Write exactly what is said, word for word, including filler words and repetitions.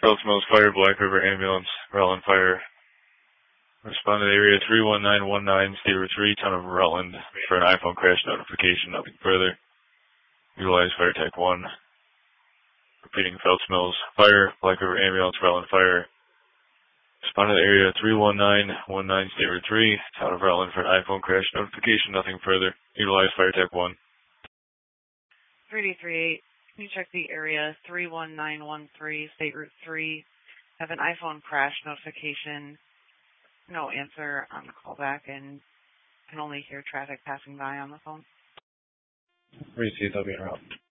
Phelps Mills Fire, Black River Ambulance, Rutland Fire. Respond to area three one nine one nine, State Route three, Town of Rutland, for an iPhone crash notification. Nothing further. Utilize Fire Tech one. Repeating, Phelps Mills Fire, Black River Ambulance, Rutland Fire. Respond to area three one nine one nine, State Route three, Town of Rutland, for an iPhone crash notification. Nothing further. Utilize Fire Tech one. three D three eight, can you check the area three one nine one three, State Route three? Have an iPhone crash notification. No answer on the callback, and can only hear traffic passing by on the phone. Receive, I'll be in route.